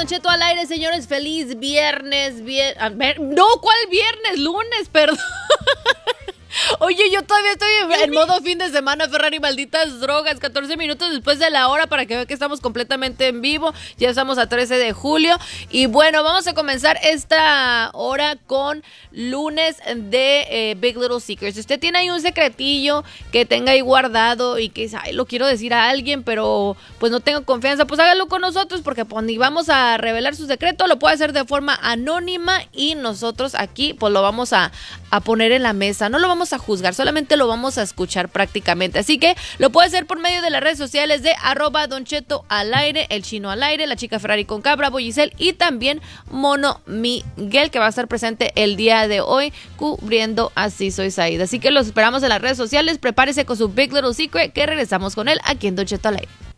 Don Cheto al aire, señores. Feliz viernes. No, ¿cuál viernes? Lunes, perdón. Oye, yo todavía estoy en modo fin de semana, Ferrari, malditas drogas. 14 minutos después de la hora para que vean que estamos completamente en vivo. Ya estamos a 13 de julio. Y bueno, vamos a comenzar esta hora con lunes de Big Little Secrets. Si usted tiene ahí un secretillo que tenga ahí guardado y que ay, lo quiero decir a alguien, pero pues no tengo confianza, pues hágalo con nosotros porque pues ni vamos a revelar su secreto. Lo puede hacer de forma anónima y nosotros aquí pues lo vamos a poner en la mesa. No lo vamos a juzgar, solamente lo vamos a escuchar prácticamente. Así que lo puede hacer por medio de las redes sociales de @Don Cheto al aire, el Chino al aire, la chica Ferrari con Cabra, Boyicel y también Mono Miguel, que va a estar presente el día de hoy cubriendo Así Soy Saída. Así que los esperamos en las redes sociales. Prepárese con su Big Little Secret, que regresamos con él aquí en Don Cheto al aire.